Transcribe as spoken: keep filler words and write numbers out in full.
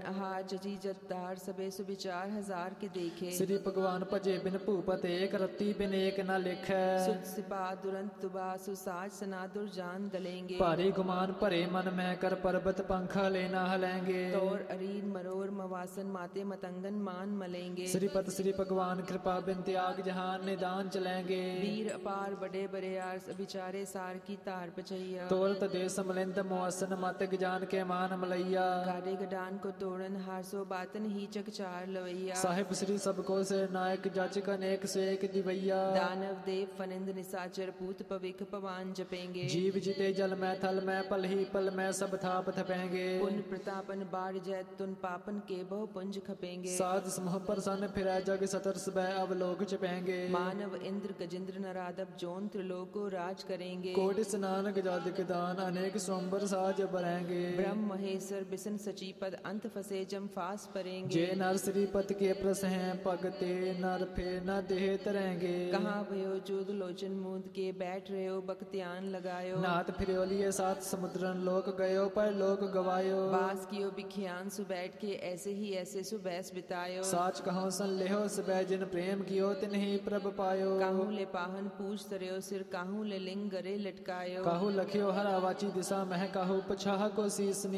आहार जजी जत्तार सबे सुविचार हजार के देखे। श्री भगवान भजे बिन भूपत एक रत्ती बिन एक न लिखै। सुत सिपा दुरंत तुबा सुसाज सना दुर्जान दलेंगे। भारी गुमान भरे मन में कर पर्वत पंखा लेना हलेंगे। तौर अरीर मरोर मवासन माते मतंगन मान मलेंगे। श्रीपत श्री भगवान कृपा बिन त्याग जहान निदान चलेंगे। वीर अपार बड़े बड़े आर्स अभिचारे सार की तार पचैया। तोरत देश मलिंद मोसन मत गजान के मान मलैया। गाड़े गडान को तोड़न हारसो बातन ही चकचार लवैया। साहिब श्री सबको से नायक जाचक अनेक से एक दिवैया। दानव देव फनिंद निसाचर पूत पविख पवान जपेंगे। जीव जिते जल में थल में पल ही पल में सब थाप थपेंगे। पुन प्रतापन बाढ़ जैत तुन पापन के बहु पुंज खपेंगे। साध समूह प्रसन्न फिरै जग सतर सबै अवलोक चपेंगे। मानव इंद्र गजेंद्र नरादब जोन त्रिलोको राज करेंगे। कोटि स्नान गजादिक दान अनेक स्वंबर साज बरेंगे। ब्रह्म महेश्वर बिसन सचीपद अंत फसे जम फास परेंगे। जे नर श्रीपत के प्रस हैं पगते नर फे न देह तरेंगे। कहाँ भयो जोध लोचन मूंद के बैठ रहे हो बख्तियान लगायो। नाथ फिरोलिए सात समुद्रन लोक गयो पर लोक गवायो। बास कियो बिख्यान सु बैठ के ऐसे ही ऐसे सु बैस बितायो। साच कहो सन लेहो सबै जिन प्रेम कियो तिन ही प्रभ पायो। काहू ले पाहन पूछ तरयो सिर काहू ले लिंग गरे लटकायो। काहू लखियो हर आवाची दिशा मह काहू पछाह को शीस